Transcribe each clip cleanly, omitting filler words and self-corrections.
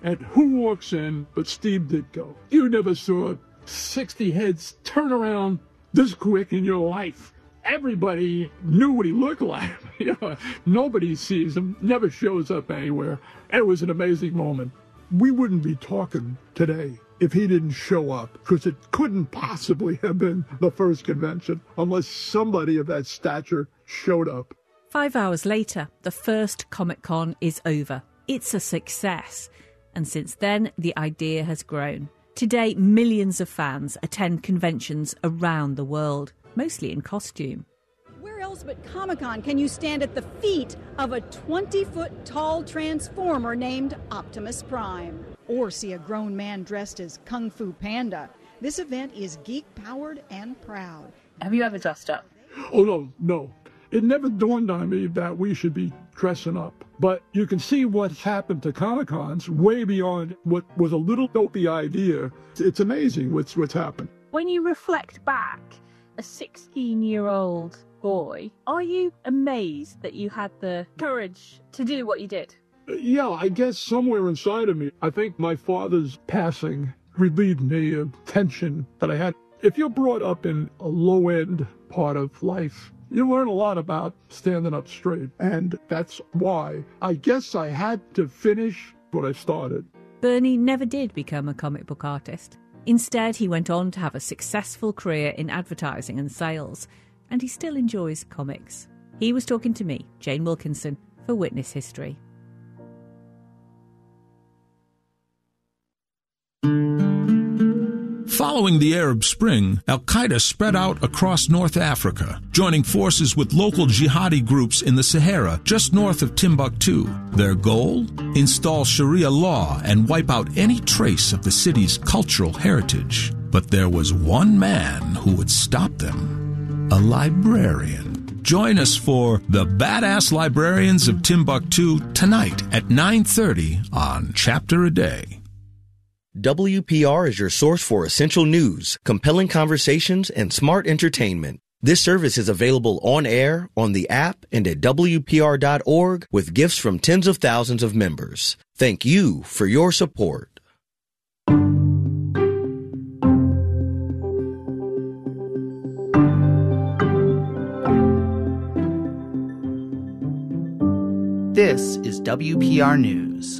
And who walks in but Steve Ditko? You never saw 60 heads turn around this quick in your life. Everybody knew what he looked like. Nobody sees him, never shows up anywhere. And it was an amazing moment. We wouldn't be talking today if he didn't show up, because it couldn't possibly have been the first convention unless somebody of that stature showed up. 5 hours later, the first Comic-Con is over. It's a success. And since then, the idea has grown. Today, millions of fans attend conventions around the world, mostly in costume. Where else but Comic-Con can you stand at the feet of a 20-foot tall Transformer named Optimus Prime? Or see a grown man dressed as Kung Fu Panda? This event is geek-powered and proud. Have you ever dressed up? Oh, no. It never dawned on me that we should be dressing up. But you can see what's happened to Comic-Cons way beyond what was a little dopey idea. It's amazing what's happened. When you reflect back, a 16-year-old boy, are you amazed that you had the courage to do what you did? Yeah, I guess somewhere inside of me, I think my father's passing relieved me of tension that I had. If you're brought up in a low-end part of life, you learn a lot about standing up straight. And that's why I guess I had to finish what I started. Bernie never did become a comic book artist. Instead, he went on to have a successful career in advertising and sales. And he still enjoys comics. He was talking to me, Jane Wilkinson, for Witness History. Following the Arab Spring, al-Qaeda spread out across North Africa, joining forces with local jihadi groups in the Sahara just north of Timbuktu. Their goal? Install Sharia law and wipe out any trace of the city's cultural heritage. But there was one man who would stop them: a librarian. Join us for The Badass Librarians of Timbuktu tonight at 9:30 on Chapter a Day. WPR is your source for essential news, compelling conversations, and smart entertainment. This service is available on air, on the app, and at WPR.org with gifts from tens of thousands of members. Thank you for your support. This is WPR News.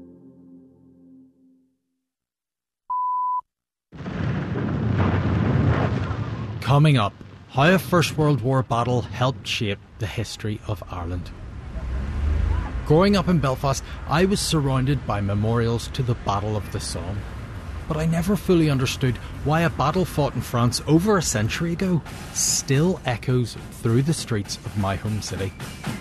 Coming up, how a First World War battle helped shape the history of Ireland. Growing up in Belfast, I was surrounded by memorials to the Battle of the Somme. But I never fully understood why a battle fought in France over a century ago still echoes through the streets of my home city.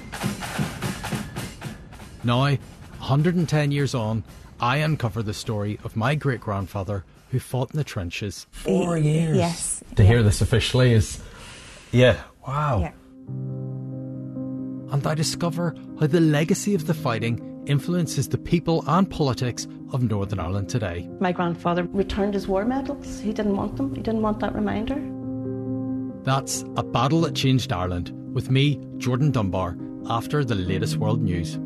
Now, 110 years on, I uncover the story of my great-grandfather who fought in the trenches. 4 years. Yes. To hear this officially is... yeah, wow. Yeah. And I discover how the legacy of the fighting influences the people and politics of Northern Ireland today. My grandfather returned his war medals. He didn't want them. He didn't want that reminder. That's A Battle That Changed Ireland, with me, Jordan Dunbar, after the latest world news.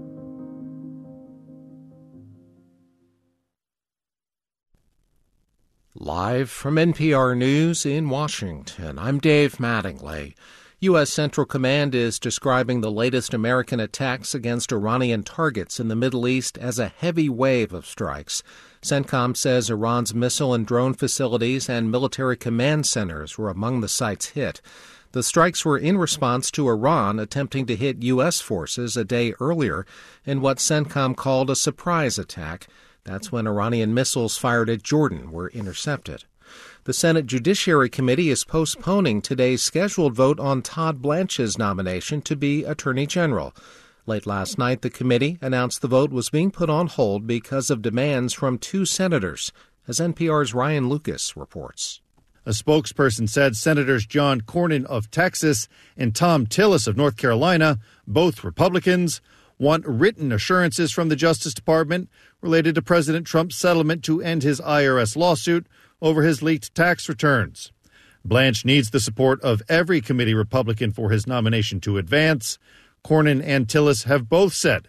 Live from NPR News in Washington, I'm Dave Mattingly. U.S. Central Command is describing the latest American attacks against Iranian targets in the Middle East as a heavy wave of strikes. CENTCOM says Iran's missile and drone facilities and military command centers were among the sites hit. The strikes were in response to Iran attempting to hit U.S. forces a day earlier in what CENTCOM called a surprise attack. That's when Iranian missiles fired at Jordan were intercepted. The Senate Judiciary Committee is postponing today's scheduled vote on Todd Blanche's nomination to be Attorney General. Late last night, the committee announced the vote was being put on hold because of demands from two senators, as NPR's Ryan Lucas reports. A spokesperson said Senators John Cornyn of Texas and Tom Tillis of North Carolina, both Republicans, want written assurances from the Justice Department related to President Trump's settlement to end his IRS lawsuit over his leaked tax returns. Blanche needs the support of every committee Republican for his nomination to advance. Cornyn and Tillis have both said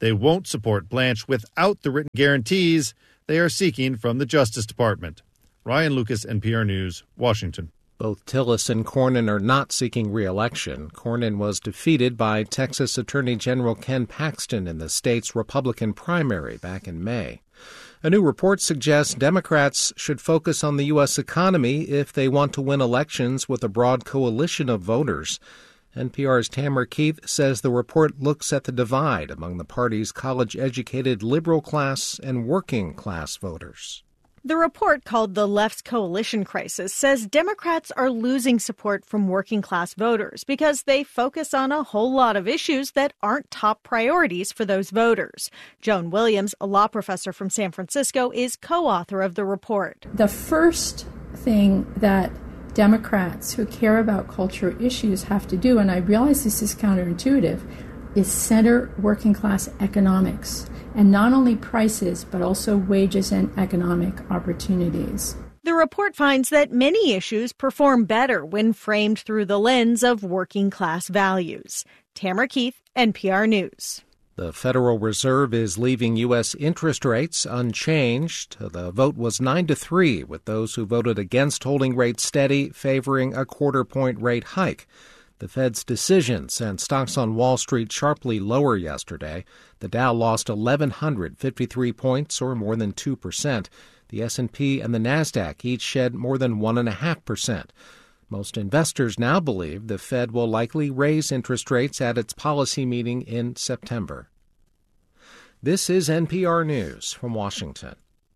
They won't support Blanche without the written guarantees they are seeking from the Justice Department. Ryan Lucas, NPR News, Washington. Both Tillis and Cornyn are not seeking re-election. Cornyn was defeated by Texas Attorney General Ken Paxton in the state's Republican primary back in May. A new report suggests Democrats should focus on the U.S. economy if they want to win elections with a broad coalition of voters. NPR's Tamara Keith says the report looks at the divide among the party's college-educated liberal class and working class voters. The report, called The Left's Coalition Crisis, says Democrats are losing support from working-class voters because they focus on a whole lot of issues that aren't top priorities for those voters. Joan Williams, a law professor from San Francisco, is co-author of the report. The first thing that Democrats who care about cultural issues have to do, and I realize this is counterintuitive, is center working-class economics. And not only prices, but also wages and economic opportunities. The report finds that many issues perform better when framed through the lens of working-class values. Tamara Keith, NPR News. The Federal Reserve is leaving U.S. interest rates unchanged. The vote was 9-3, with those who voted against holding rates steady favoring a quarter-point rate hike. The Fed's decision sent stocks on Wall Street sharply lower yesterday. The Dow lost 1,153 points, or more than 2%. The S&P and the Nasdaq each shed more than 1.5%. Most investors now believe the Fed will likely raise interest rates at its policy meeting in September. This is NPR News from Washington.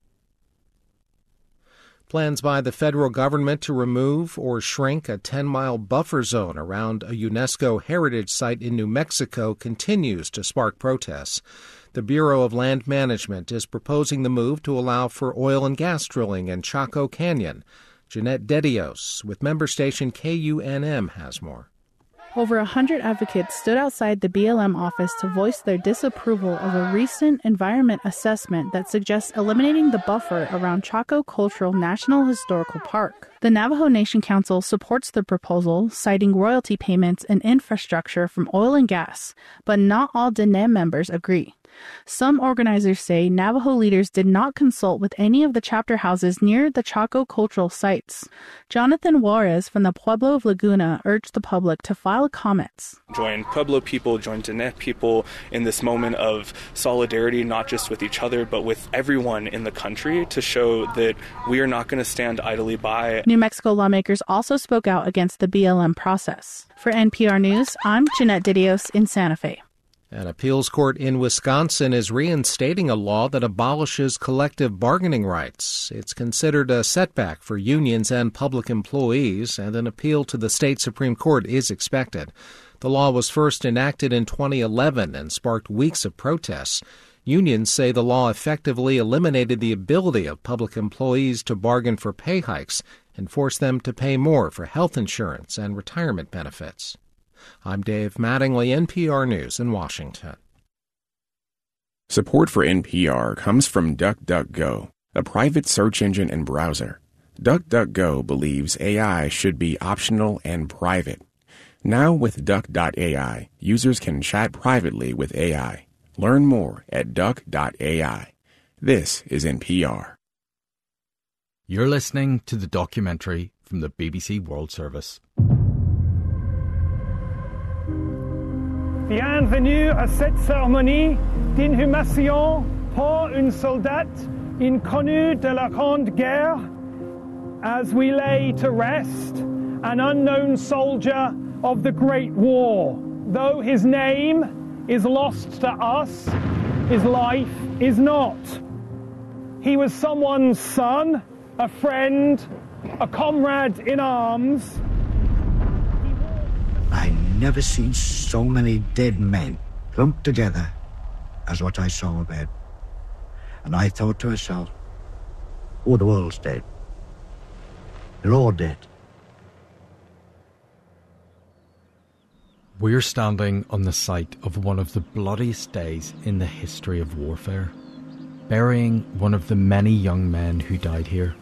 Plans by the federal government to remove or shrink a 10-mile buffer zone around a UNESCO heritage site in New Mexico continues to spark protests. The Bureau of Land Management is proposing the move to allow for oil and gas drilling in Chaco Canyon. Jeanette Dedios with member station KUNM has more. Over 100 advocates stood outside the BLM office to voice their disapproval of a recent environment assessment that suggests eliminating the buffer around Chaco Cultural National Historical Park. The Navajo Nation Council supports the proposal, citing royalty payments and infrastructure from oil and gas, but not all Diné members agree. Some organizers say Navajo leaders did not consult with any of the chapter houses near the Chaco cultural sites. Jonathan Juarez from the Pueblo of Laguna urged the public to file comments. Join Pueblo people, join Diné people in this moment of solidarity, not just with each other, but with everyone in the country, to show that we are not going to stand idly by. New Mexico lawmakers also spoke out against the BLM process. For NPR News, I'm Jeanette Dedios in Santa Fe. An appeals court in Wisconsin is reinstating a law that abolishes collective bargaining rights. It's considered a setback for unions and public employees, and an appeal to the state Supreme Court is expected. The law was first enacted in 2011 and sparked weeks of protests. Unions say the law effectively eliminated the ability of public employees to bargain for pay hikes and forced them to pay more for health insurance and retirement benefits. I'm Dave Mattingly, NPR News in Washington. Support for NPR comes from DuckDuckGo, a private search engine and browser. DuckDuckGo believes AI should be optional and private. Now with Duck.ai, users can chat privately with AI. Learn more at Duck.ai. This is NPR. You're listening to the documentary from the BBC World Service. Bienvenue à cette cérémonie d'inhumation pour un soldat inconnu de la Grande Guerre, as we lay to rest an unknown soldier of the Great War. Though his name is lost to us, his life is not. He was someone's son, a friend, a comrade in arms. I never seen so many dead men clumped together as what I saw then. And I thought to myself, oh, the world's dead. They're all dead. We're standing on the site of one of the bloodiest days in the history of warfare, burying one of the many young men who died here.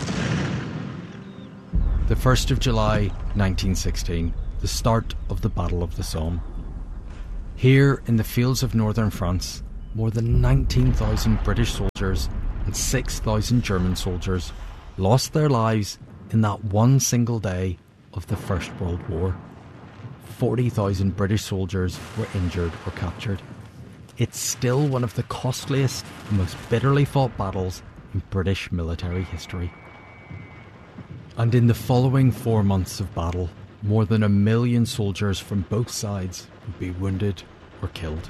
The 1st of July, 1916, the start of the Battle of the Somme. Here in the fields of northern France, more than 19,000 British soldiers and 6,000 German soldiers lost their lives in that one single day of the First World War. 40,000 British soldiers were injured or captured. It's still one of the costliest and most bitterly fought battles in British military history. And in the following 4 months of battle, more than 1 million soldiers from both sides would be wounded or killed.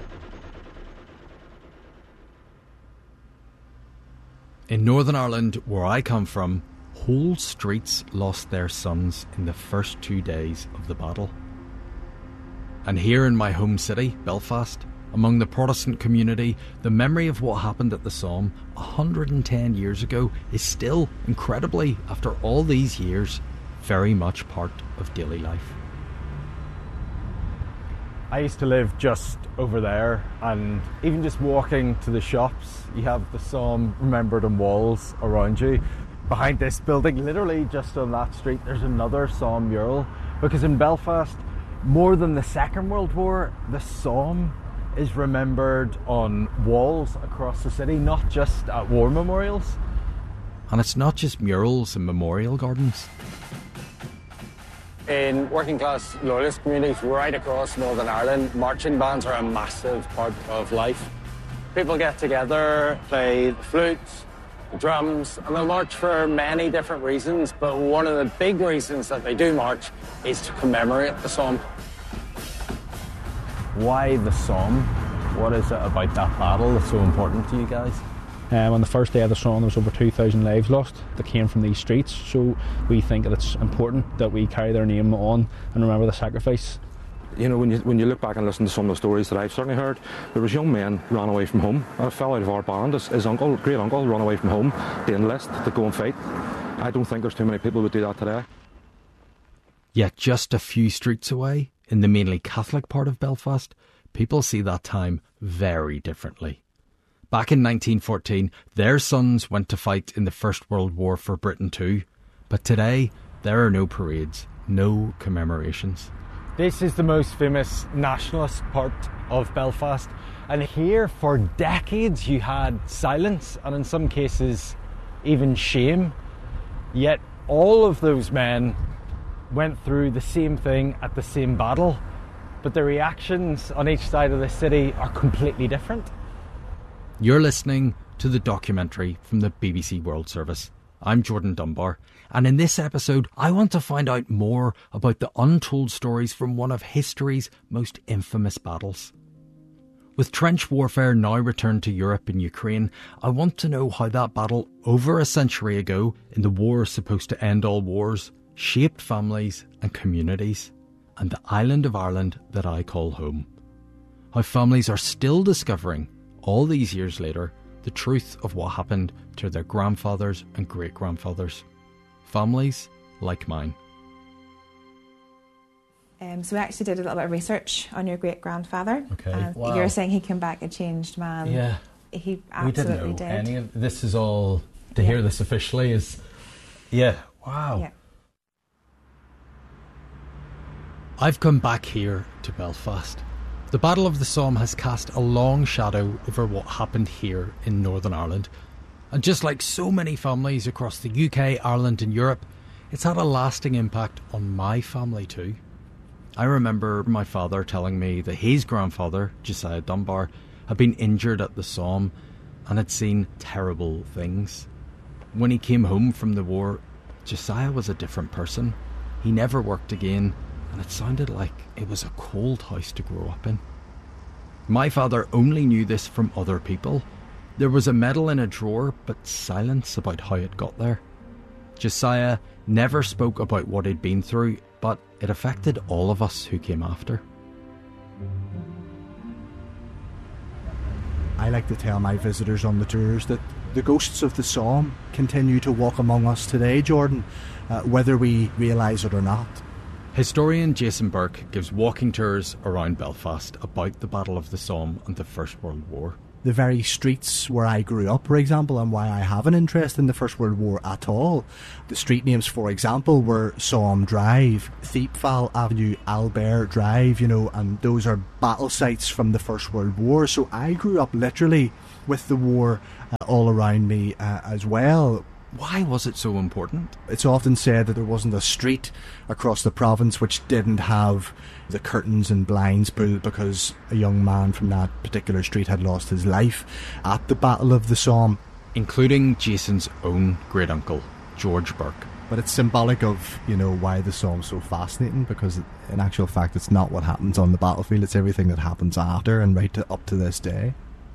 In Northern Ireland, where I come from, whole streets lost their sons in the first 2 days of the battle. And here in my home city, Belfast, among the Protestant community, the memory of what happened at the Somme 110 years ago is still, incredibly, after all these years, very much part of daily life. I used to live just over there, and even just walking to the shops, you have the Somme remembered on walls around you. Behind this building, literally just on that street, there's another Somme mural, because in Belfast, more than the Second World War, the Somme is remembered on walls across the city, not just at war memorials. And it's not just murals and memorial gardens. In working class loyalist communities right across Northern Ireland, marching bands are a massive part of life. People get together, play the flutes, the drums, and they'll march for many different reasons, but one of the big reasons that they do march is to commemorate the Somme. Why the Somme? What is it about that battle that's so important to you guys? On the first day of the Somme, there was over 2,000 lives lost that came from these streets, so we think that it's important that we carry their name on and remember the sacrifice. You know, when you look back and listen to some of the stories that I've certainly heard, there was young men ran away from home. A fellow out of our band, his uncle, great uncle, ran away from home to enlist to go and fight. I don't think there's too many people who would do that today. Yet just a few streets away, in the mainly Catholic part of Belfast, people see that time very differently. Back in 1914, their sons went to fight in the First World War for Britain too. But today, there are no parades, no commemorations. This is the most famous nationalist part of Belfast. And here, for decades, you had silence and in some cases, even shame. Yet all of those men went through the same thing at the same battle, but the reactions on each side of the city are completely different. You're listening to the documentary from the BBC World Service. I'm Jordan Dunbar, and in this episode I want to find out more about the untold stories from one of history's most infamous battles. With trench warfare now returned to Europe and Ukraine, I want to know how that battle over a century ago, in the war supposed to end all wars, shaped families and communities, and the island of Ireland that I call home. How families are still discovering, all these years later, the truth of what happened to their grandfathers and great-grandfathers. Families like mine. So we actually did a little bit of research on your great-grandfather. Okay. And wow. You're saying he came back a changed man. Yeah. He absolutely we didn't know did. any of this. Is all to hear this officially is, yeah, wow. Yeah. I've come back here to Belfast. The Battle of the Somme has cast a long shadow over what happened here in Northern Ireland. And just like so many families across the UK, Ireland and Europe, it's had a lasting impact on my family too. I remember my father telling me that his grandfather, Josiah Dunbar, had been injured at the Somme and had seen terrible things. When he came home from the war, Josiah was a different person. He never worked again, and it sounded like it was a cold house to grow up in. My father only knew this from other people. There was a medal in a drawer, but silence about how it got there. Josiah never spoke about what he'd been through, but it affected all of us who came after. I like to tell my visitors on the tours that the ghosts of the Somme continue to walk among us today, Jordan, whether we realise it or not. Historian Jason Burke gives walking tours around Belfast about the Battle of the Somme and the First World War. the very streets where I grew up, for example, and why I have an interest in the First World War at all. The street names, for example, were Somme Drive, Thiepval Avenue, Albert Drive, and those are battle sites from the First World War. So I grew up literally with the war all around me as well. Why was it so important? It's often said that there wasn't a street across the province which didn't have the curtains and blinds pulled because a young man from that particular street had lost his life at the Battle of the Somme. Including Jason's own great-uncle, George Burke. But it's symbolic of, why the Somme's so fascinating, because in actual fact it's not what happens on the battlefield, it's everything that happens after and up to this day.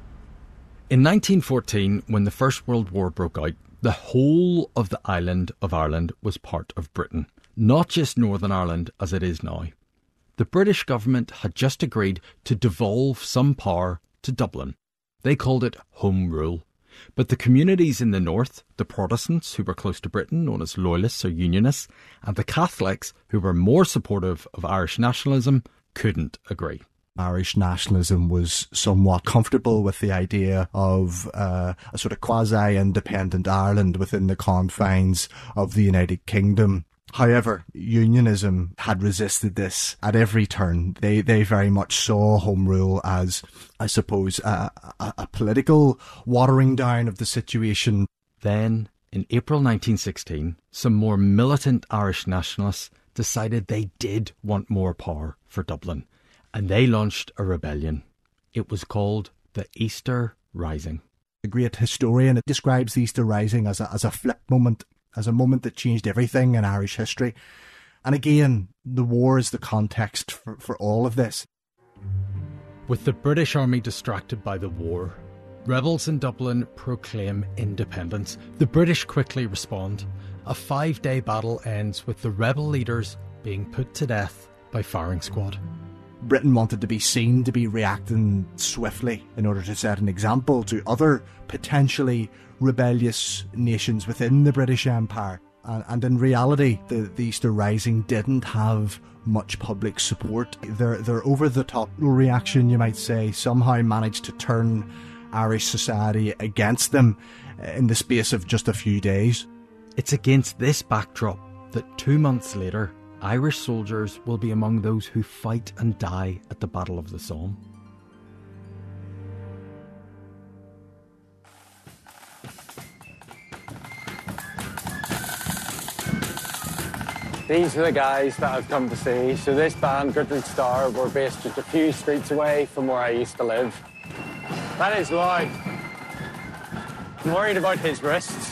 In 1914, when the First World War broke out, the whole of the island of Ireland was part of Britain, not just Northern Ireland as it is now. The British government had just agreed to devolve some power to Dublin. They called it Home Rule. But the communities in the north, the Protestants who were close to Britain, known as Loyalists or Unionists, and the Catholics who were more supportive of Irish nationalism, couldn't agree. Irish nationalism was somewhat comfortable with the idea of a sort of quasi-independent Ireland within the confines of the United Kingdom. However, unionism had resisted this at every turn. They very much saw Home Rule as, I suppose, a political watering down of the situation. Then, in April 1916, some more militant Irish nationalists decided they did want more power for Dublin. And they launched a rebellion. It was called the Easter Rising. A great historian describes the Easter Rising as a flip moment, as a moment that changed everything in Irish history. And again, the war is the context for all of this. With the British Army distracted by the war, rebels in Dublin proclaim independence. The British quickly respond. A 5-day battle ends with the rebel leaders being put to death by firing squad. Britain wanted to be seen to be reacting swiftly in order to set an example to other potentially rebellious nations within the British Empire. And in reality, the Easter Rising didn't have much public support. Their over-the-top reaction, you might say, somehow managed to turn Irish society against them in the space of just a few days. It's against this backdrop that 2 months later, Irish soldiers will be among those who fight and die at the Battle of the Somme. These are the guys that I've come to see. So this band, Gertrude Starr, were based just a few streets away from where I used to live. That is loud. I'm worried about his wrists.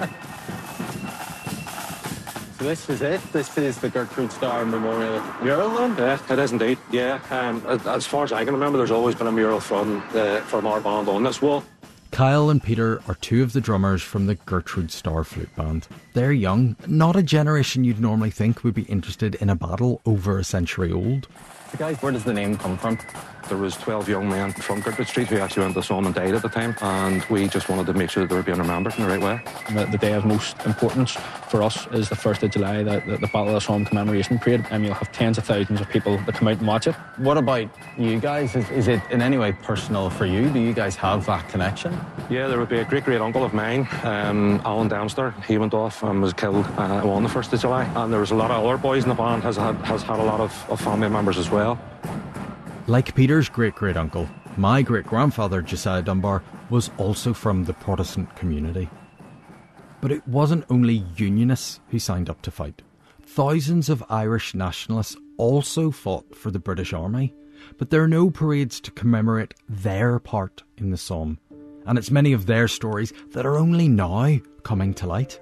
So this is it. This is the Gertrude Starr Memorial mural then? Yeah, it is indeed. Yeah. As far as I can remember, there's always been a mural from our band on this wall. Kyle and Peter are two of the drummers from the Gertrude Starr Flute Band. They're young, not a generation you'd normally think would be interested in a battle over a century old. So guys, where does the name come from? There was 12 young men from Gertrude Street who actually went to Somme and died at the time, and we just wanted to make sure that they were being remembered in the right way. The day of most importance for us is the 1st of July, the Battle of the Somme commemoration parade, and you'll have tens of thousands of people that come out and watch it. What about you guys? Is it in any way personal for you? Do you guys have that connection? Yeah, there would be a great-great-uncle of mine, Alan Dempster. He went off and was killed on the 1st of July, and there was a lot of other boys in the band, has had a lot of family members as well. Like Peter's great-great-uncle, my great-grandfather, Josiah Dunbar, was also from the Protestant community. But it wasn't only Unionists who signed up to fight. Thousands of Irish nationalists also fought for the British Army, but there are no parades to commemorate their part in the Somme, and it's many of their stories that are only now coming to light.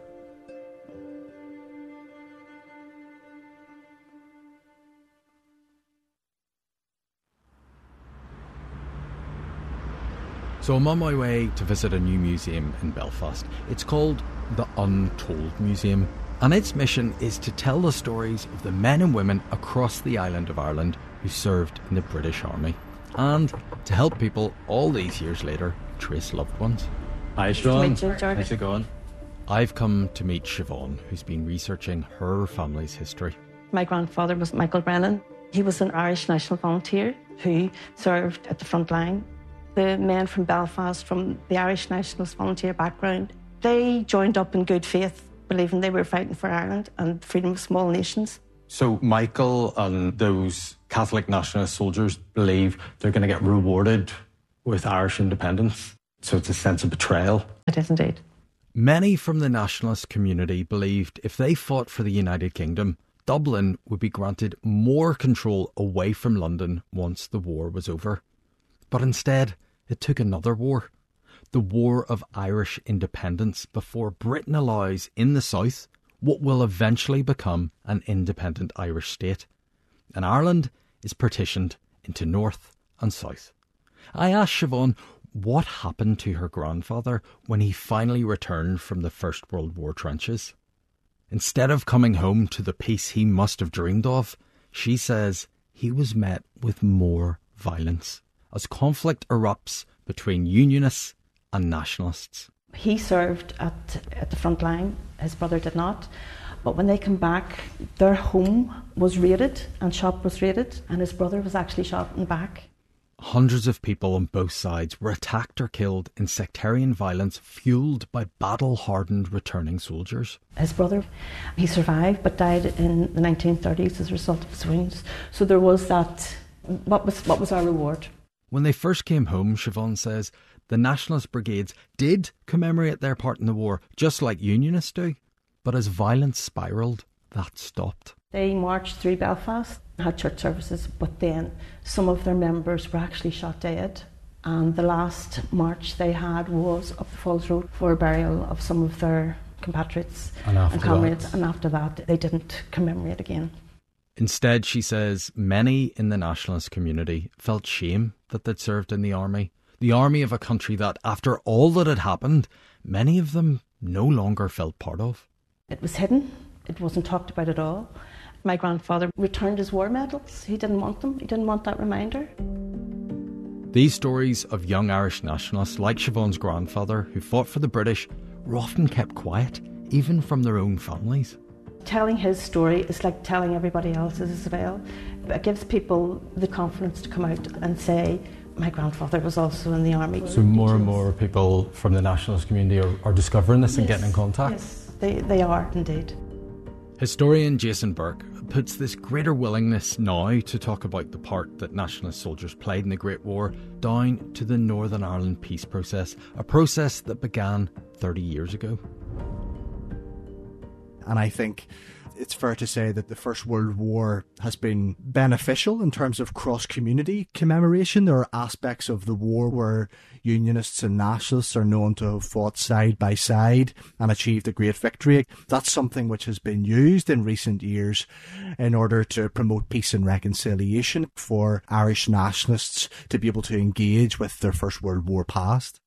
So I'm on my way to visit a new museum in Belfast. It's called the Untold Museum, and its mission is to tell the stories of the men and women across the island of Ireland who served in the British Army, and to help people all these years later trace loved ones. Hi Siobhan, how's it going? I've come to meet Siobhan, who's been researching her family's history. My grandfather was Michael Brennan. He was an Irish National Volunteer who served at the front line. The men from Belfast, from the Irish Nationalist Volunteer background, they joined up in good faith, believing they were fighting for Ireland and freedom of small nations. So Michael and those Catholic nationalist soldiers believe they're going to get rewarded with Irish independence. So it's a sense of betrayal. It is indeed. Many from the nationalist community believed if they fought for the United Kingdom, Dublin would be granted more control away from London once the war was over. But instead, it took another war. The War of Irish Independence, before Britain allows in the south what will eventually become an independent Irish state. And Ireland is partitioned into north and south. I asked Siobhan what happened to her grandfather when he finally returned from the First World War trenches. Instead of coming home to the peace he must have dreamed of, she says he was met with more violence as conflict erupts between Unionists and Nationalists. He served at the front line, his brother did not. But when they came back, their home was raided and shop was raided, and his brother was actually shot in the back. Hundreds of people on both sides were attacked or killed in sectarian violence fuelled by battle-hardened returning soldiers. His brother, he survived but died in the 1930s as a result of his wounds. So there was that, what was our reward? When they first came home, Siobhan says, the Nationalist Brigades did commemorate their part in the war, just like Unionists do. But as violence spiralled, that stopped. They marched through Belfast, had church services, but then some of their members were actually shot dead. And the last march they had was up the Falls Road for a burial of some of their compatriots and comrades. And after that, they didn't commemorate again. Instead, she says, many in the nationalist community felt shame that they'd served in the army of a country that, after all that had happened, many of them no longer felt part of. It was hidden. It wasn't talked about at all. My grandfather returned his war medals. He didn't want them. He didn't want that reminder. These stories of young Irish nationalists like Siobhan's grandfather who fought for the British were often kept quiet, even from their own families. Telling his story is like telling everybody else's as well. It gives people the confidence to come out and say, my grandfather was also in the army. So more and more people from the nationalist community are discovering this and getting in contact? Yes, they are indeed. Historian Jason Burke puts this greater willingness now to talk about the part that nationalist soldiers played in the Great War down to the Northern Ireland peace process, a process that began 30 years ago. And I think it's fair to say that the First World War has been beneficial in terms of cross-community commemoration. There are aspects of the war where Unionists and Nationalists are known to have fought side by side and achieved a great victory. That's something which has been used in recent years in order to promote peace and reconciliation for Irish nationalists to be able to engage with their First World War past.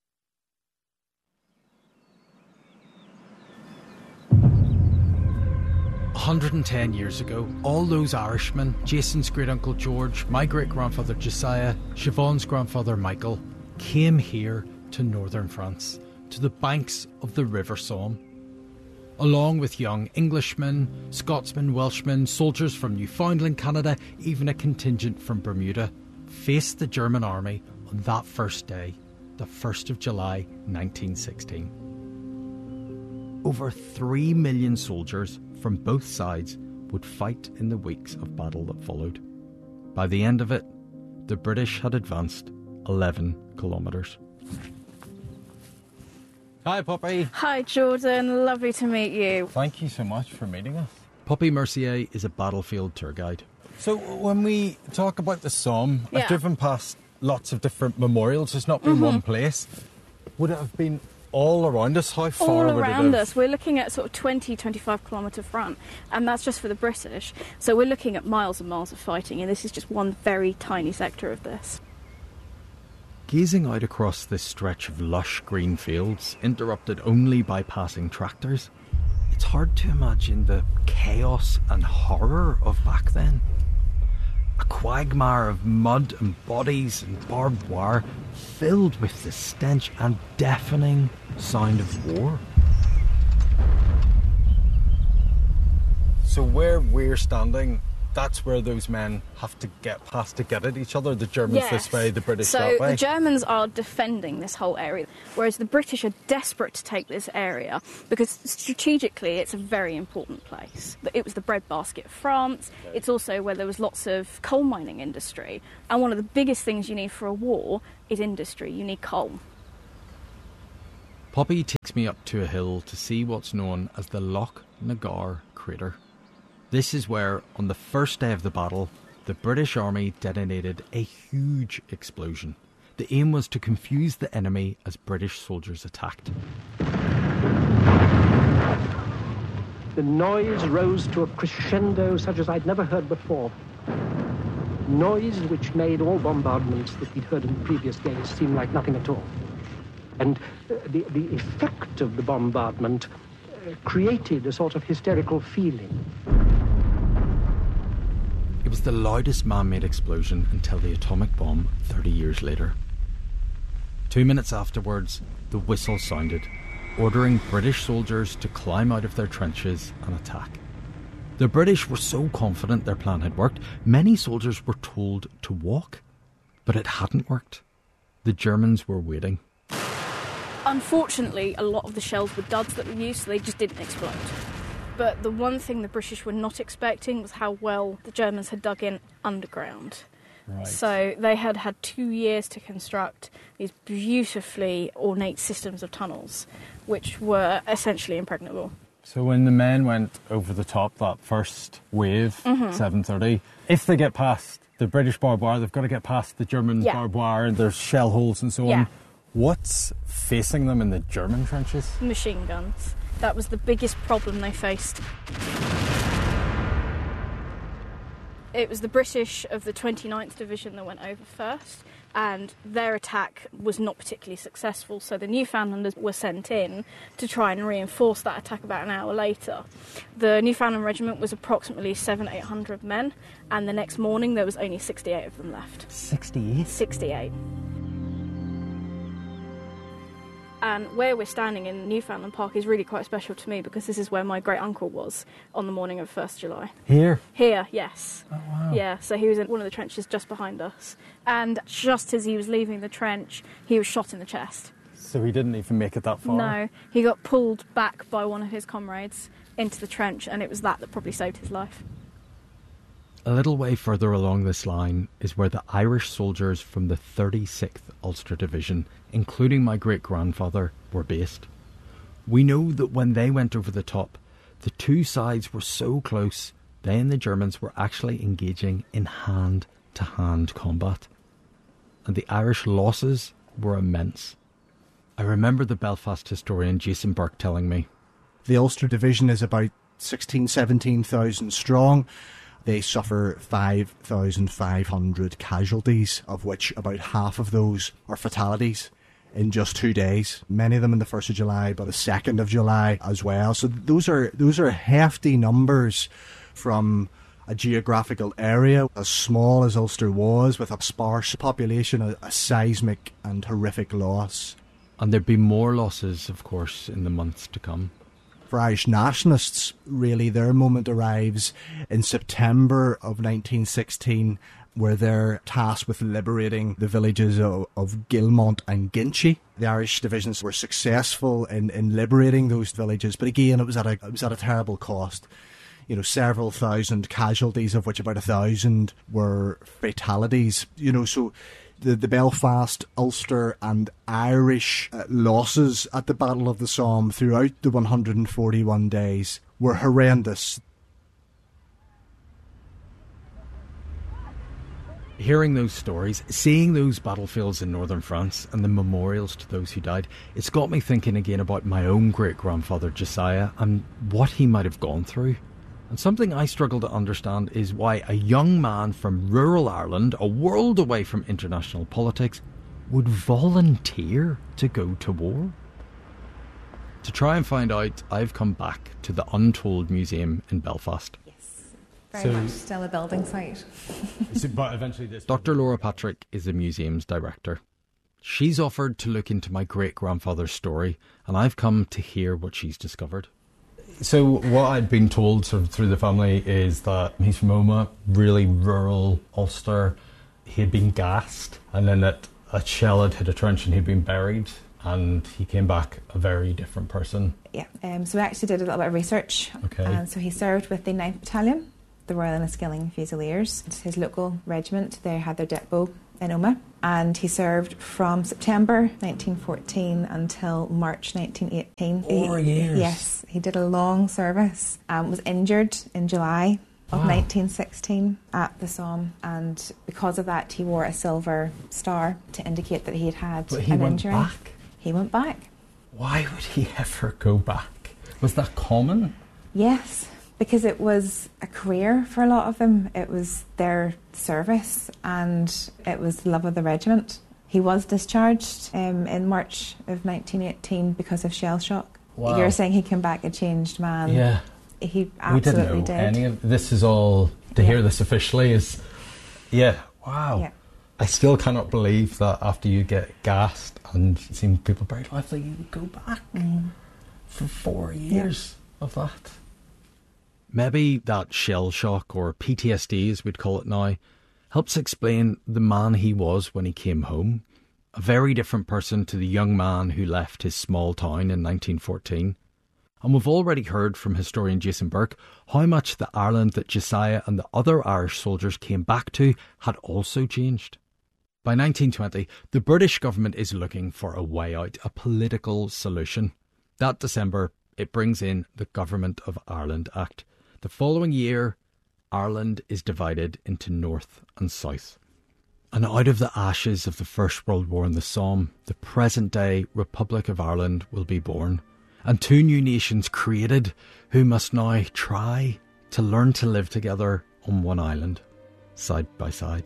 – 110 years ago, all those Irishmen, Jason's great-uncle George, my great-grandfather Josiah, Siobhan's grandfather Michael, came here to northern France, to the banks of the River Somme. Along with young Englishmen, Scotsmen, Welshmen, soldiers from Newfoundland, Canada, even a contingent from Bermuda, faced the German army on that first day, the 1st of July 1916. Over 3 million soldiers from both sides would fight in the weeks of battle that followed. By the end of it, the British had advanced 11 kilometres. Hi, Poppy. Hi, Jordan. Lovely to meet you. Thank you so much for meeting us. Poppy Mercier is a battlefield tour guide. So when we talk about the Somme, I've driven past lots of different memorials. It's not been one place. Would it have been all around us? How far all would it have? around us. We're looking at sort of 20-25 kilometre front, and that's just for the British. So we're looking at miles and miles of fighting, and this is just one very tiny sector of this. Gazing out across this stretch of lush green fields, interrupted only by passing tractors, it's hard to imagine the chaos and horror of back then. A quagmire of mud and bodies and barbed wire, filled with the stench and deafening sound of war. So where we're standing that's where those men have to get past to get at each other. The Germans this way, the British so that way. The Germans are defending this whole area, whereas the British are desperate to take this area because strategically it's a very important place. It was the breadbasket of France. It's also where there was lots of coal mining industry. And one of the biggest things you need for a war is industry. You need coal. Poppy takes me up to a hill to see what's known as the Loch Nagar crater. This is where, on the first day of the battle, the British Army detonated a huge explosion. The aim was to confuse the enemy as British soldiers attacked. The noise rose to a crescendo such as I'd never heard before. Noise which made all bombardments that we'd heard in previous days seem like nothing at all. And the effect of the bombardment created a sort of hysterical feeling. It was the loudest man-made explosion until the atomic bomb 30 years later. 2 minutes afterwards, the whistle sounded, ordering British soldiers to climb out of their trenches and attack. The British were so confident their plan had worked, many soldiers were told to walk. But it hadn't worked. The Germans were waiting. Unfortunately, a lot of the shells were duds that were used, so they just didn't explode. But the one thing the British were not expecting was how well the Germans had dug in underground. Right. So they had had 2 years to construct these beautifully ornate systems of tunnels, which were essentially impregnable. So when the men went over the top, that first wave, 7:30, if they get past the British barbed wire, they've got to get past the German barbed wire, and there's shell holes and so on. What's facing them in the German trenches? Machine guns. That was the biggest problem they faced. It was the British of the 29th Division that went over first, and their attack was not particularly successful, so the Newfoundlanders were sent in to try and reinforce that attack about an hour later. The Newfoundland Regiment was approximately 700-800 men, and the next morning there was only 68 of them left. 68? 68. And where we're standing in Newfoundland Park is really quite special to me because this is where my great-uncle was on the morning of 1st July. Here? Here, yes. Oh, wow. Yeah, so he was in one of the trenches just behind us. And just as he was leaving the trench, he was shot in the chest. So he didn't even make it that far? No, he got pulled back by one of his comrades into the trench, and it was that probably saved his life. A little way further along this line is where the Irish soldiers from the 36th Ulster Division, including my great-grandfather, were based. We know that when they went over the top, the two sides were so close, they and the Germans were actually engaging in hand-to-hand combat. And the Irish losses were immense. I remember the Belfast historian Jason Burke telling me, the Ulster Division is about 16,000, 17,000 strong. They suffer 5,500 casualties, of which about half of those are fatalities in just 2 days. Many of them in the 1st of July, but the 2nd of July as well. So those are hefty numbers from a geographical area as small as Ulster was, with a sparse population, a seismic and horrific loss. And there'd be more losses, of course, in the months to come. For Irish nationalists, really, their moment arrives in September of 1916, where they're tasked with liberating the villages of Gilmont and Ginchy. The Irish divisions were successful in liberating those villages, but again, it was at a terrible cost. You know, several thousand casualties, of which about 1,000 were fatalities. You know, so the Belfast, Ulster and Irish losses at the Battle of the Somme throughout the 141 days were horrendous. Hearing those stories, seeing those battlefields in northern France and the memorials to those who died, it's got me thinking again about my own great-grandfather Josiah and what he might have gone through. And something I struggle to understand is why a young man from rural Ireland, a world away from international politics, would volunteer to go to war. To try and find out, I've come back to the Untold Museum in Belfast. Very much still a building site. But eventually Dr. Laura Patrick is the museum's director. She's offered to look into my great-grandfather's story, and I've come to hear what she's discovered. So what I'd been told sort of through the family is that he's from Omagh, really rural Ulster. He had been gassed, and then a shell had hit a trench and he'd been buried, and he came back a very different person. Yeah, so we actually did a little bit of research. Okay. And so he served with the 9th Battalion, the Royal Enniskilling Fusiliers. It's his local regiment. They had their depot in Omagh, and he served from September 1914 until March 1918. 4 years. Yes, he did a long service. Was injured in July of 1916 at the Somme, and because of that he wore a silver star to indicate that he had had an injury. Back? He went back. Why would he ever go back? Was that common? Yes, because it was a career for a lot of them. It was their service and it was the love of the regiment. He was discharged in March of 1918 because of shell shock. Wow. You're saying he came back a changed man. Yeah. He absolutely we didn't know did. any of this. Is all to hear this officially is, wow. Yeah. I still cannot believe that after you get gassed and seeing people buried alive, that you would go back for 4 years of that. Maybe that shell shock, or PTSD as we'd call it now, helps explain the man he was when he came home. A very different person to the young man who left his small town in 1914. And we've already heard from historian Jason Burke how much the Ireland that Josiah and the other Irish soldiers came back to had also changed. By 1920, the British government is looking for a way out, a political solution. That December, it brings in the Government of Ireland Act. The following year, Ireland is divided into North and South. And out of the ashes of the First World War in the Somme, the present-day Republic of Ireland will be born. And 2 new nations created who must now try to learn to live together on one island, side by side.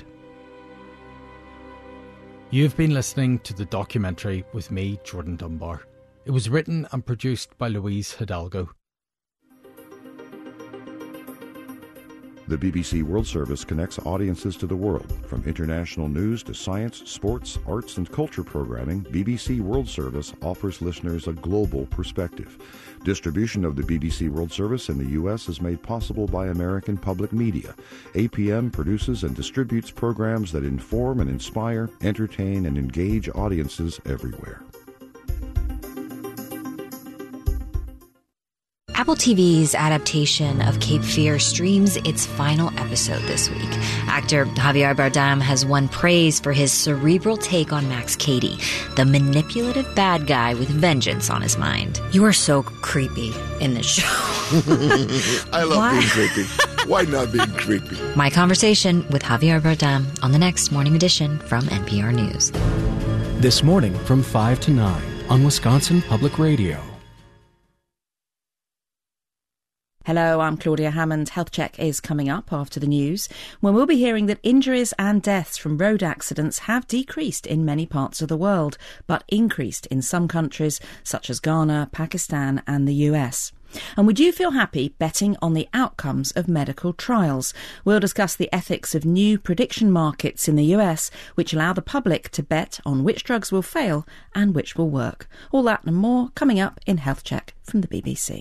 You've been listening to the documentary with me, Jordan Dunbar. It was written and produced by Louise Hidalgo. The BBC World Service connects audiences to the world. From international news to science, sports, arts and culture programming, BBC World Service offers listeners a global perspective. Distribution of the BBC World Service in the U.S. is made possible by American Public Media. APM produces and distributes programs that inform and inspire, entertain and engage audiences everywhere. Apple TV's adaptation of Cape Fear streams its final episode this week. Actor Javier Bardem has won praise for his cerebral take on Max Cady, the manipulative bad guy with vengeance on his mind. You are so creepy in this show. I love being creepy. Why not being creepy? My conversation with Javier Bardem on the next Morning Edition from NPR News. This morning from 5 to 9 on Wisconsin Public Radio. Hello, I'm Claudia Hammond. Health Check is coming up after the news, when we'll be hearing that injuries and deaths from road accidents have decreased in many parts of the world, but increased in some countries such as Ghana, Pakistan and the US. And would you feel happy betting on the outcomes of medical trials? We'll discuss the ethics of new prediction markets in the US, which allow the public to bet on which drugs will fail and which will work. All that and more coming up in Health Check from the BBC.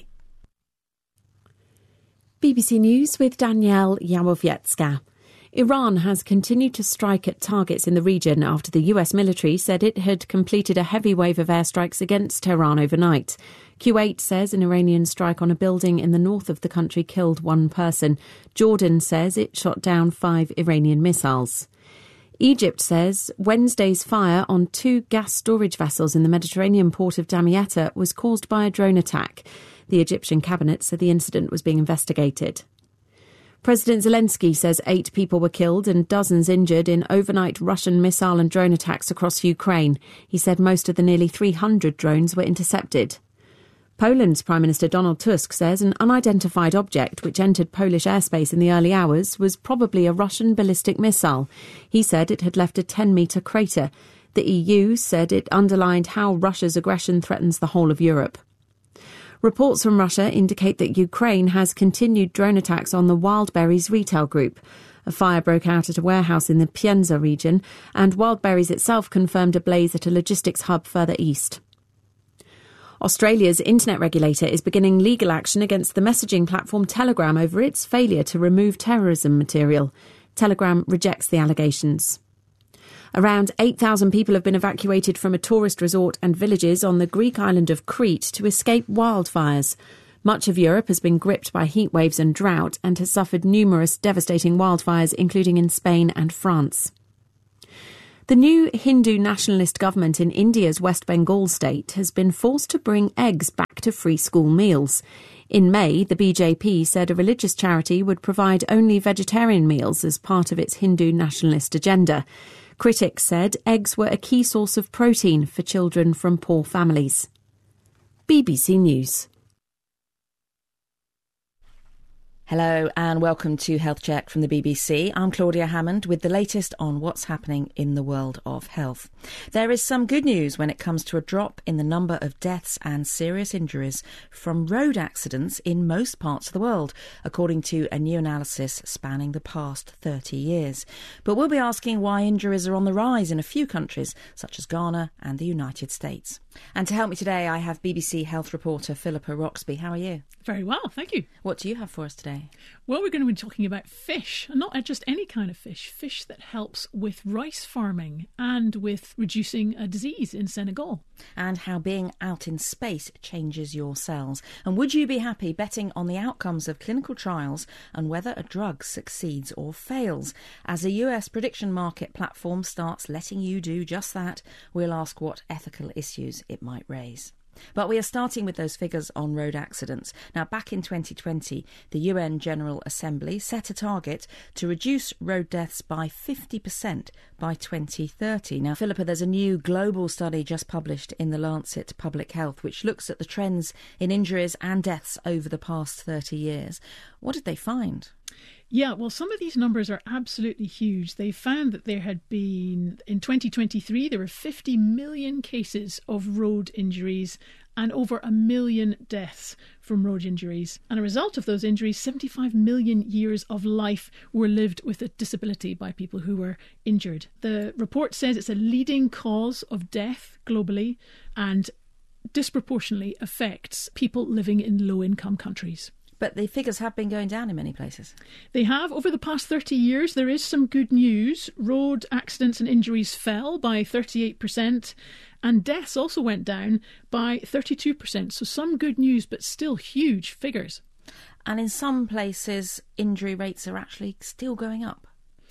BBC News with Danielle Yamowiecka. Iran has continued to strike at targets in the region after the US military said it had completed a heavy wave of airstrikes against Tehran overnight. Kuwait says an Iranian strike on a building in the north of the country killed 1 person. Jordan says it shot down 5 Iranian missiles. Egypt says Wednesday's fire on 2 gas storage vessels in the Mediterranean port of Damietta was caused by a drone attack. The Egyptian cabinet said the incident was being investigated. President Zelensky says 8 people were killed and dozens injured in overnight Russian missile and drone attacks across Ukraine. He said most of the nearly 300 drones were intercepted. Poland's Prime Minister Donald Tusk says an unidentified object which entered Polish airspace in the early hours was probably a Russian ballistic missile. He said it had left a 10-metre crater. The EU said it underlined how Russia's aggression threatens the whole of Europe. Reports from Russia indicate that Ukraine has continued drone attacks on the Wildberries retail group. A fire broke out at a warehouse in the Pienza region, and Wildberries itself confirmed a blaze at a logistics hub further east. Australia's internet regulator is beginning legal action against the messaging platform Telegram over its failure to remove terrorism material. Telegram rejects the allegations. Around 8,000 people have been evacuated from a tourist resort and villages on the Greek island of Crete to escape wildfires. Much of Europe has been gripped by heat waves and drought and has suffered numerous devastating wildfires, including in Spain and France. The new Hindu nationalist government in India's West Bengal state has been forced to bring eggs back to free school meals. In May, the BJP said a religious charity would provide only vegetarian meals as part of its Hindu nationalist agenda. Critics said eggs were a key source of protein for children from poor families. BBC News. Hello and welcome to Health Check from the BBC. I'm Claudia Hammond with the latest on what's happening in the world of health. There is some good news when it comes to a drop in the number of deaths and serious injuries from road accidents in most parts of the world, according to a new analysis spanning the past 30 years. But we'll be asking why injuries are on the rise in a few countries, such as Ghana and the United States. And to help me today, I have BBC health reporter Philippa Roxby. How are you? Very well, thank you. What do you have for us today? Well, we're going to be talking about fish, and not just any kind of fish that helps with rice farming and with reducing a disease in Senegal. And how being out in space changes your cells. And would you be happy betting on the outcomes of clinical trials and whether a drug succeeds or fails? As a US prediction market platform starts letting you do just that, we'll ask what ethical issues it might raise. But we are starting with those figures on road accidents. Now, back in 2020, the UN General Assembly set a target to reduce road deaths by 50% by 2030. Now, Philippa, there's a new global study just published in The Lancet Public Health, which looks at the trends in injuries and deaths over the past 30 years. What did they find? Yeah, well, some of these numbers are absolutely huge. They found that there had been, in 2023, there were 50 million cases of road injuries and over 1 million deaths from road injuries. And a result of those injuries, 75 million years of life were lived with a disability by people who were injured. The report says it's a leading cause of death globally and disproportionately affects people living in low-income countries. But the figures have been going down in many places. They have. Over the past 30 years, there is some good news. Road accidents and injuries fell by 38%, and deaths also went down by 32%. So some good news, but still huge figures. And in some places, injury rates are actually still going up.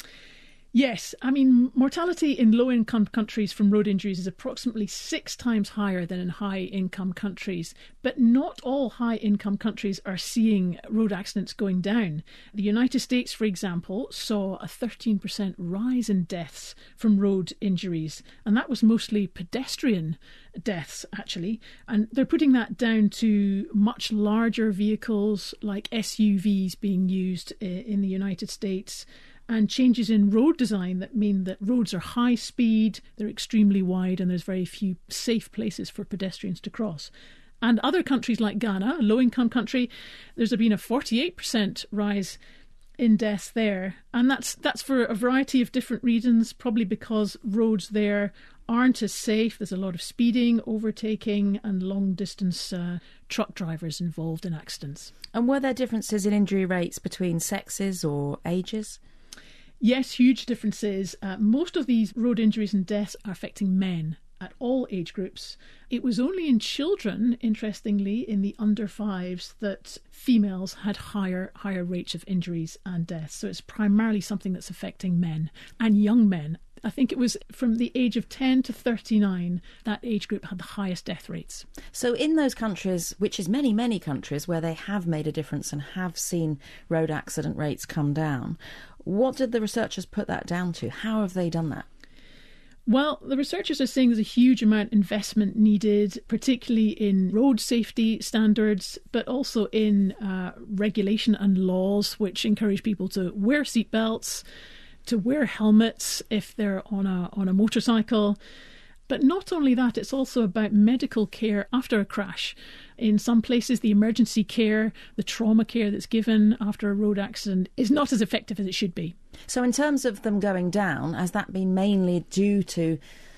Yes, I mean, mortality in low-income countries from road injuries is approximately 6 times higher than in high-income countries. But not all high-income countries are seeing road accidents going down. The United States, for example, saw a 13% rise in deaths from road injuries. And that was mostly pedestrian deaths, actually. And they're putting that down to much larger vehicles like SUVs being used in the United States, and changes in road design that mean that roads are high speed, they're extremely wide, and there's very few safe places for pedestrians to cross. And other countries like Ghana, a low-income country, there's been a 48% rise in deaths there. And that's for a variety of different reasons, probably because roads there aren't as safe. There's a lot of speeding, overtaking, and long-distance truck drivers involved in accidents. And were there differences in injury rates between sexes or ages? Yes, huge differences. Most of these road injuries and deaths are affecting men at all age groups. It was only in children, interestingly, in the under 5s, that females had higher rates of injuries and deaths. So it's primarily something that's affecting men and young men. I think it was from the age of 10 to 39, that age group had the highest death rates. So in those countries, which is many, many countries where they have made a difference and have seen road accident rates come down, what did the researchers put that down to? How have they done that? Well, the researchers are saying there's a huge amount of investment needed, particularly in road safety standards, but also in regulation and laws which encourage people to wear seatbelts, to wear helmets if they're on a motorcycle. But not only that, it's also about medical care after a crash. In some places, the emergency care, the trauma care that's given after a road accident is not as effective as it should be. So in terms of them going down, has that been mainly due to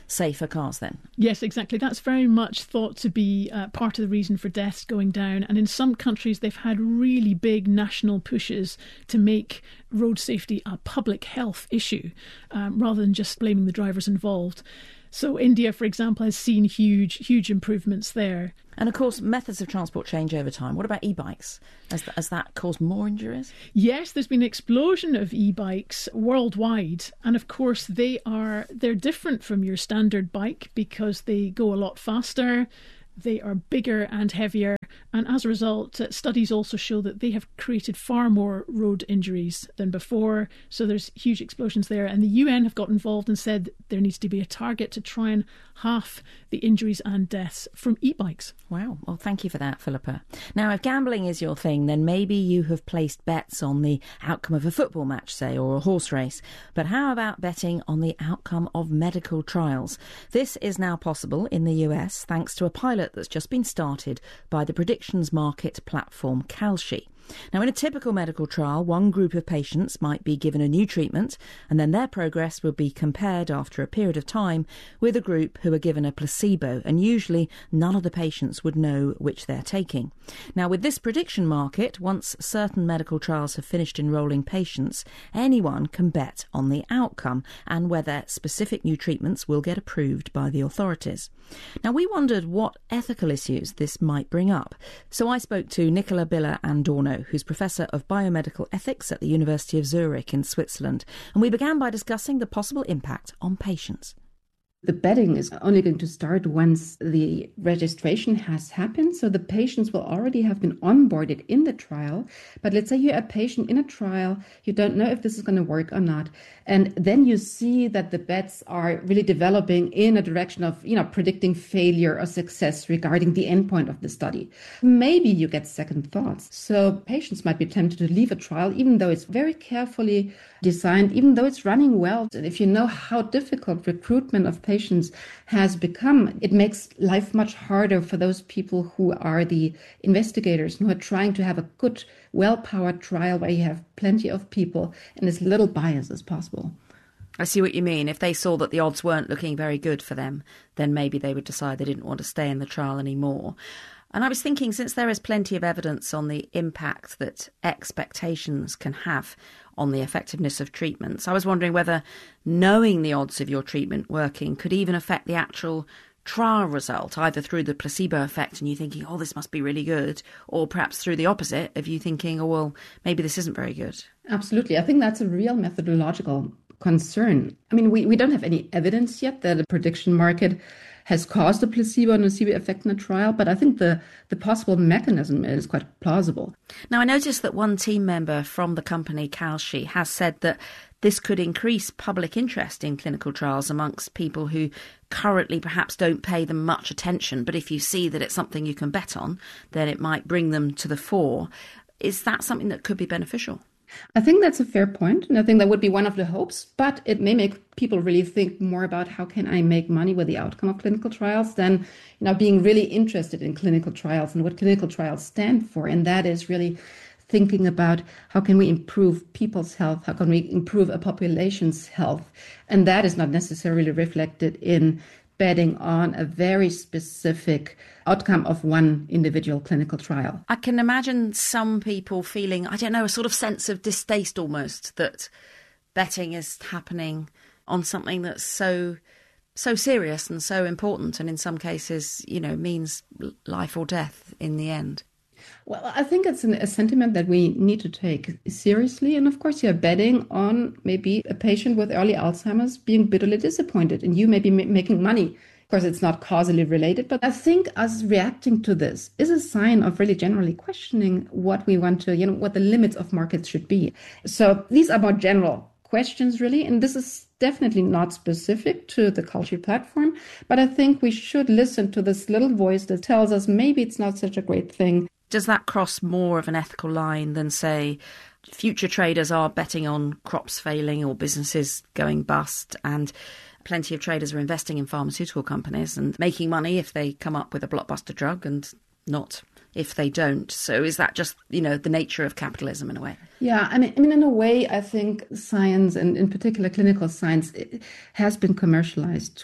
safer cars then? Yes, exactly. That's very much thought to be part of the reason for deaths going down. And in some countries, they've had really big national pushes to make road safety a public health issue rather than just blaming the drivers involved. So India, for example, has seen huge improvements there. And of course, methods of transport change over time. What about e-bikes? Has that caused more injuries? Yes, there's been an explosion of e-bikes worldwide. And of course, they're different from your standard bike because they go a lot faster. They are bigger and heavier, and as a result, studies also show that they have created far more road injuries than before, so there's huge explosions there. And the UN have got involved and said there needs to be a target to try and halve the injuries and deaths from e-bikes. Wow, well, thank you for that, Philippa. Now, if gambling is your thing, then maybe you have placed bets on the outcome of a football match, say, or a horse race. But how about betting on the outcome of medical trials? This is now possible in the US thanks to a pilot that's just been started by the predictions market platform Kalshi. Now, in a typical medical trial, one group of patients might be given a new treatment, and then their progress will be compared after a period of time with a group who are given a placebo, and usually none of the patients would know which they're taking. Now, with this prediction market, once certain medical trials have finished enrolling patients, anyone can bet on the outcome and whether specific new treatments will get approved by the authorities. Now, we wondered what ethical issues this might bring up, so I spoke to Nicola Biller Andorno, who's Professor of Biomedical Ethics at the University of Zurich in Switzerland, and we began by discussing the possible impact on patients. The betting is only going to start once the registration has happened, so the patients will already have been onboarded in the trial. But let's say you're a patient in a trial, you don't know if this is going to work or not, and then you see that the bets are really developing in a direction of, predicting failure or success regarding the endpoint of the study. Maybe you get second thoughts. So patients might be tempted to leave a trial, even though it's very carefully designed, even though it's running well. And if you know how difficult recruitment of patients has become, it makes life much harder for those people who are the investigators and who are trying to have a good, well-powered trial where you have plenty of people and as little bias as possible. I see what you mean. If they saw that the odds weren't looking very good for them, then maybe they would decide they didn't want to stay in the trial anymore. And I was thinking, since there is plenty of evidence on the impact that expectations can have on the effectiveness of treatments, I was wondering whether knowing the odds of your treatment working could even affect the actual trial result, either through the placebo effect and you thinking, oh, this must be really good, or perhaps through the opposite of you thinking, oh, well, maybe this isn't very good. Absolutely. I think that's a real methodological concern. I mean, we don't have any evidence yet that a prediction market has caused a placebo and nocebo effect in a trial, but I think the possible mechanism is quite plausible. Now, I noticed that one team member from the company Kalshi has said that this could increase public interest in clinical trials amongst people who currently perhaps don't pay them much attention, but if you see that it's something you can bet on, then it might bring them to the fore. Is that something that could be beneficial? I think that's a fair point, and I think that would be one of the hopes, but it may make people really think more about how can I make money with the outcome of clinical trials than, being really interested in clinical trials and what clinical trials stand for. And that is really thinking about how can we improve people's health, how can we improve a population's health. And that is not necessarily reflected in betting on a very specific outcome of one individual clinical trial. I can imagine some people feeling, a sort of sense of distaste almost, that betting is happening on something that's so serious and so important, and in some cases, means life or death in the end. Well, I think it's a sentiment that we need to take seriously. And of course, you're betting on maybe a patient with early Alzheimer's being bitterly disappointed and you may be making money. Of course, it's not causally related, but I think us reacting to this is a sign of really generally questioning what we want to, what the limits of markets should be. So these are more general questions, really. And this is definitely not specific to the Kalshi platform, but I think we should listen to this little voice that tells us maybe it's not such a great thing. Does that cross more of an ethical line than, say, future traders are betting on crops failing or businesses going bust, and plenty of traders are investing in pharmaceutical companies and making money if they come up with a blockbuster drug and not if they don't? So is that just, the nature of capitalism in a way? Yeah, I mean, in a way, I think science, and in particular clinical science, it has been commercialized to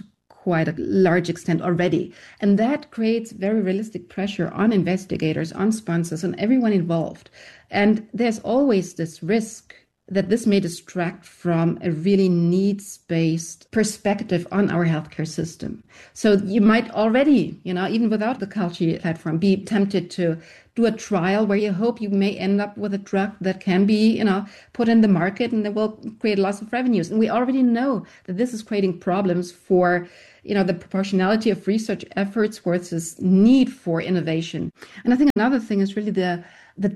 quite a large extent already. And that creates very realistic pressure on investigators, on sponsors, on everyone involved. And there's always this risk that this may distract from a really needs-based perspective on our healthcare system. So you might already, even without the Kalshi platform, be tempted to do a trial where you hope you may end up with a drug that can be, put in the market and that will create lots of revenues. And we already know that this is creating problems for, the proportionality of research efforts versus need for innovation. And I think another thing is really the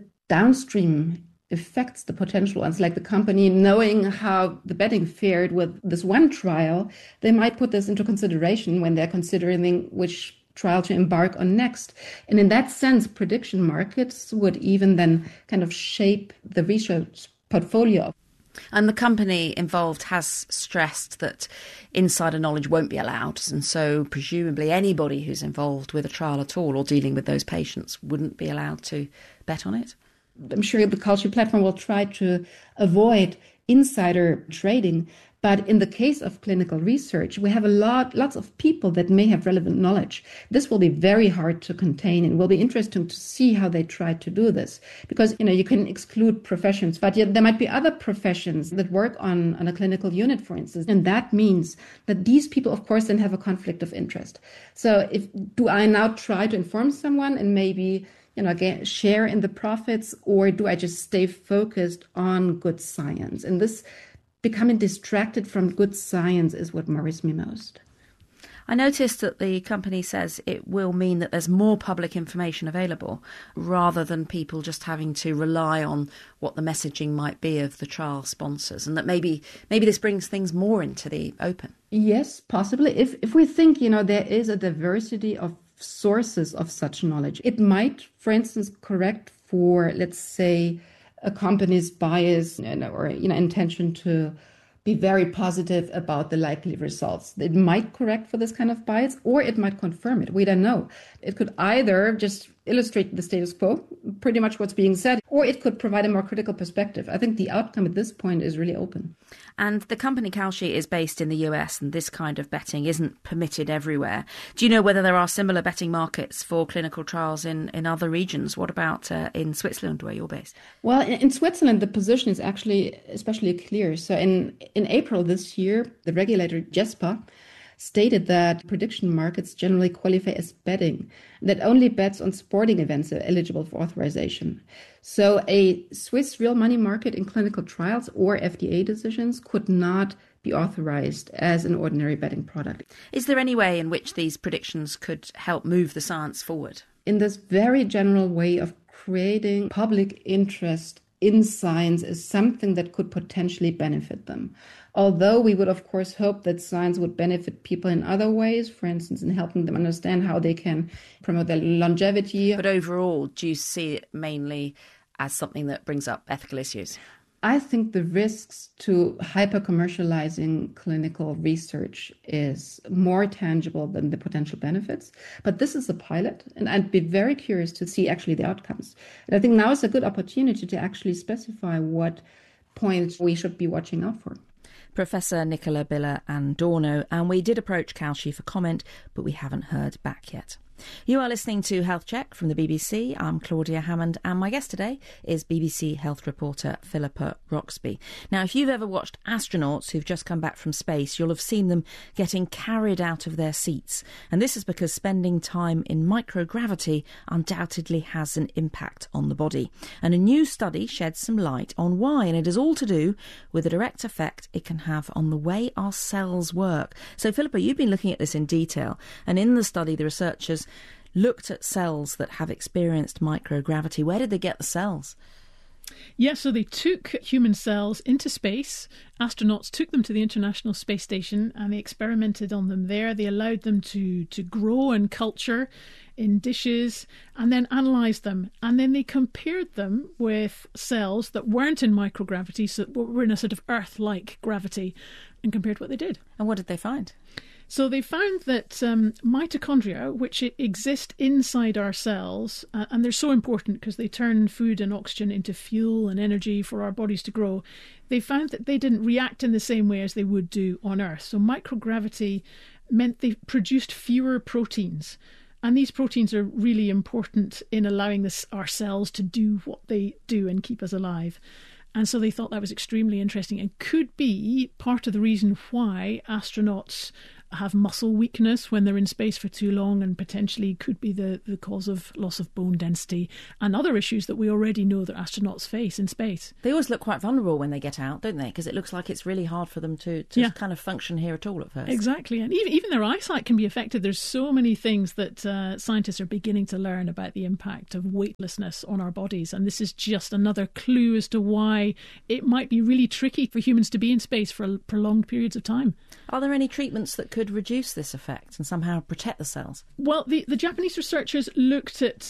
downstream affects the potential ones, like the company knowing how the betting fared with this one trial, they might put this into consideration when they're considering which trial to embark on next. And in that sense, prediction markets would even then kind of shape the research portfolio. And the company involved has stressed that insider knowledge won't be allowed. And so presumably anybody who's involved with a trial at all or dealing with those patients wouldn't be allowed to bet on it. I'm sure the Kalshi platform will try to avoid insider trading. But in the case of clinical research, we have lots of people that may have relevant knowledge. This will be very hard to contain, and will be interesting to see how they try to do this. Because, you can exclude professions, but yet there might be other professions that work on a clinical unit, for instance. And that means that these people, of course, then have a conflict of interest. So do I now try to inform someone and maybe share in the profits, or do I just stay focused on good science? And this becoming distracted from good science is what worries me most. I noticed that the company says it will mean that there's more public information available rather than people just having to rely on what the messaging might be of the trial sponsors, and that maybe this brings things more into the open. Yes, possibly. If we think, there is a diversity of sources of such knowledge, it might, for instance, correct for, let's say, a company's bias or intention to be very positive about the likely results. It might correct for this kind of bias, or it might confirm it. We don't know. It could either just illustrate the status quo, pretty much what's being said, or it could provide a more critical perspective. I think the outcome at this point is really open. And the company Kalshi is based in the US, and this kind of betting isn't permitted everywhere. Do you know whether there are similar betting markets for clinical trials in other regions? What about in Switzerland, where you're based? Well, in Switzerland, the position is actually especially clear. So in April this year, the regulator JESPA stated that prediction markets generally qualify as betting, that only bets on sporting events are eligible for authorization. So a Swiss real money market in clinical trials or FDA decisions could not be authorized as an ordinary betting product. Is there any way in which these predictions could help move the science forward? In this very general way of creating public interest in science is something that could potentially benefit them. Although we would, of course, hope that science would benefit people in other ways, for instance, in helping them understand how they can promote their longevity. But overall, do you see it mainly as something that brings up ethical issues? I think the risks to hyper-commercializing clinical research is more tangible than the potential benefits. But this is a pilot, and I'd be very curious to see actually the outcomes. And I think now is a good opportunity to actually specify what points we should be watching out for. Professor Nicola Biller-Adorno, and we did approach Kalshi for comment, but we haven't heard back yet. You are listening to Health Check from the BBC. I'm Claudia Hammond, and my guest today is BBC health reporter Philippa Roxby. Now, if you've ever watched astronauts who've just come back from space, you'll have seen them getting carried out of their seats. And this is because spending time in microgravity undoubtedly has an impact on the body. And a new study sheds some light on why, and it is all to do with the direct effect it can have on the way our cells work. So, Philippa, you've been looking at this in detail, and in the study, the researchers looked at cells that have experienced microgravity. Where did they get the cells? Yeah, so they took human cells into space. Astronauts took them to the International Space Station and they experimented on them there. They allowed them to grow and culture in dishes and then analysed them. And then they compared them with cells that weren't in microgravity, so were in a sort of Earth-like gravity, and compared what they did. And what did they find? So they found that mitochondria, which exist inside our cells, and they're so important because they turn food and oxygen into fuel and energy for our bodies to grow, they found that they didn't react in the same way as they would do on Earth. So microgravity meant they produced fewer proteins. And these proteins are really important in allowing our cells to do what they do and keep us alive. And so they thought that was extremely interesting and could be part of the reason why astronauts have muscle weakness when they're in space for too long, and potentially could be the cause of loss of bone density and other issues that we already know that astronauts face in space. They always look quite vulnerable when they get out, don't they? Because it looks like it's really hard for them to kind of function here at all at first. Exactly. And even their eyesight can be affected. There's so many things that scientists are beginning to learn about the impact of weightlessness on our bodies. And this is just another clue as to why it might be really tricky for humans to be in space for prolonged periods of time. Are there any treatments that could reduce this effect and somehow protect the cells? Well, the Japanese researchers looked at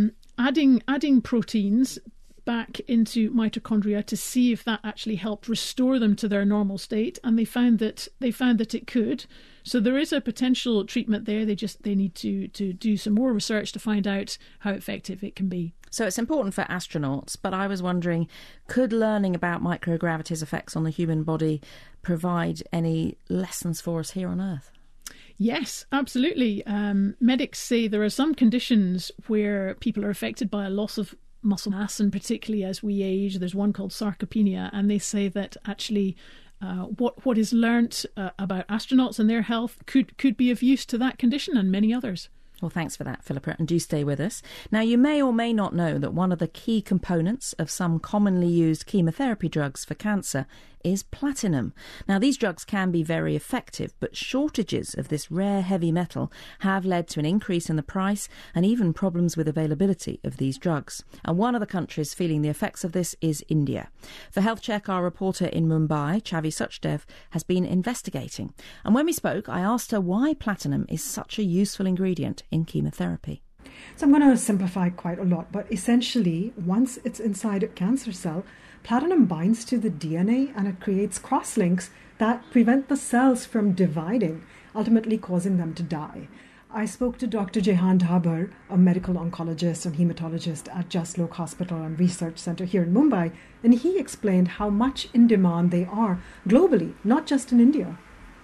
adding proteins back into mitochondria to see if that actually helped restore them to their normal state, and they found that it could. So there is a potential treatment there. They need to do some more research to find out how effective it can be. So it's important for astronauts, but I was wondering, could learning about microgravity's effects on the human body provide any lessons for us here on Earth? Yes, absolutely. Medics say there are some conditions where people are affected by a loss of muscle mass, and particularly as we age. There's one called sarcopenia, and they say that actually what is learnt about astronauts and their health could be of use to that condition and many others. Well, thanks for that, Philippa, and do stay with us. Now, you may or may not know that one of the key components of some commonly used chemotherapy drugs for cancer is platinum. Now, these drugs can be very effective, but shortages of this rare heavy metal have led to an increase in the price and even problems with availability of these drugs. And one of the countries feeling the effects of this is India. For Health Check, our reporter in Mumbai, Chavi Suchdev, has been investigating. And when we spoke, I asked her why platinum is such a useful ingredient in chemotherapy. So I'm going to simplify quite a lot, but essentially, once it's inside a cancer cell, platinum binds to the DNA and it creates cross-links that prevent the cells from dividing, ultimately causing them to die. I spoke to Dr. Jehan Dhabar, a medical oncologist and hematologist at Jaslok Hospital and Research Center here in Mumbai, and he explained how much in demand they are globally, not just in India.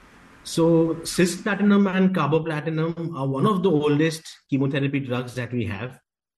So cisplatinum and carboplatinum are one of the oldest chemotherapy drugs that we have.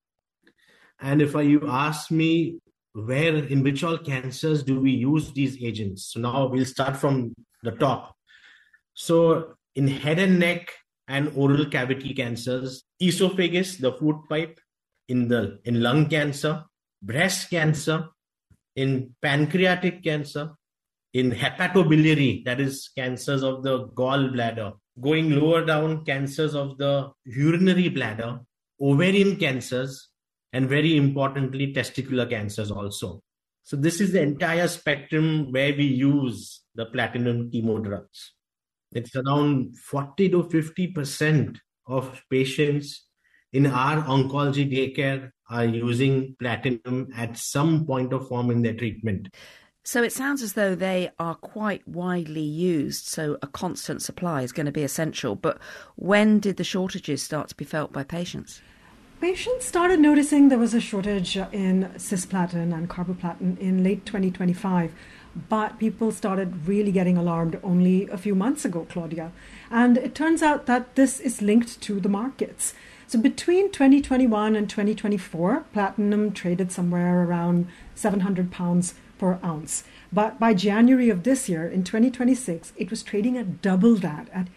And if you ask me in which all cancers do we use these agents? So now we'll start from the top. So in head and neck and oral cavity cancers, esophagus, the food pipe, in lung cancer, breast cancer, in pancreatic cancer, in hepatobiliary, that is cancers of the gallbladder, going lower down, cancers of the urinary bladder, ovarian cancers, and very importantly, testicular cancers also. So this is the entire spectrum where we use the platinum chemo drugs. It's around 40 to 50% of patients in our oncology daycare are using platinum at some point of form in their treatment. So it sounds as though they are quite widely used, so a constant supply is going to be essential. But when did the shortages start to be felt by patients? Patients started noticing there was a shortage in cisplatin and carboplatin in late 2025, but people started really getting alarmed only a few months ago, Claudia. And it turns out that this is linked to the markets. So between 2021 and 2024, platinum traded somewhere around £700 per ounce. But by January of this year, in 2026, it was trading at double that, at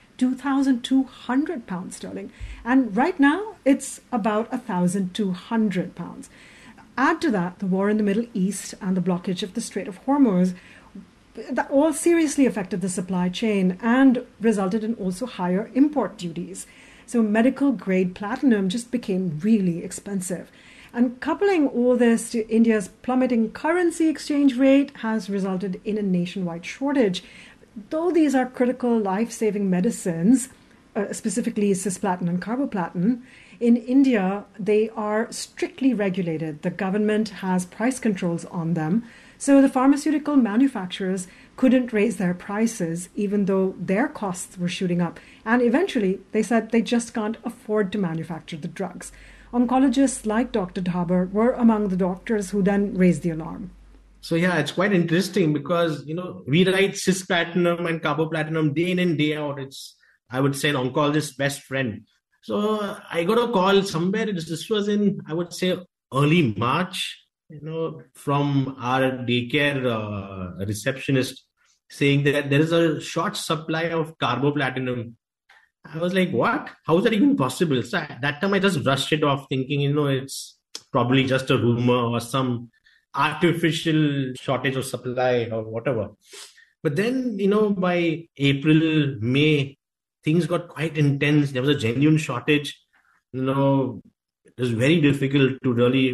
£2,200 sterling. And right now, it's about £1,200. Add to that the war in the Middle East and the blockage of the Strait of Hormuz, that all seriously affected the supply chain and resulted in also higher import duties. So medical grade platinum just became really expensive. And coupling all this to India's plummeting currency exchange rate has resulted in a nationwide shortage. Though these are critical life-saving medicines, specifically cisplatin and carboplatin, in India, they are strictly regulated. The government has price controls on them. So the pharmaceutical manufacturers couldn't raise their prices, even though their costs were shooting up. And eventually, they said they just can't afford to manufacture the drugs. Oncologists like Dr. Dhabar were among the doctors who then raised the alarm. So yeah, it's quite interesting because, we write cisplatinum and carboplatinum day in and day out. It's I would say, an oncologist's best friend. So I got a call somewhere. This was in, I would say, early March, from our daycare receptionist, saying that there is a short supply of carboplatinum. I was like, what? How is that even possible? So at that time, I just brushed it off, thinking, it's probably just a rumor or some artificial shortage of supply or whatever. But then, by April, May, things got quite intense. There was a genuine shortage. It was very difficult to really